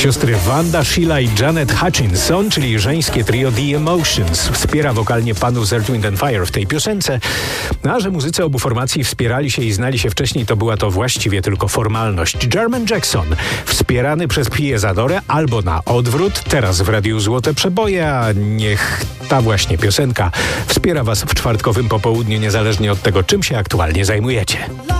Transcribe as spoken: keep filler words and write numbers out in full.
Siostry Wanda, Sheila i Janet Hutchinson, czyli żeńskie trio The Emotions, wspiera wokalnie panów z Earth, Wind and Fire w tej piosence. A że muzycy obu formacji wspierali się i znali się wcześniej, to była to właściwie tylko formalność. Jermaine Jackson, wspierany przez Pię Zadorę, albo na odwrót, teraz w Radiu Złote Przeboje, a niech ta właśnie piosenka wspiera Was w czwartkowym popołudniu, niezależnie od tego, czym się aktualnie zajmujecie.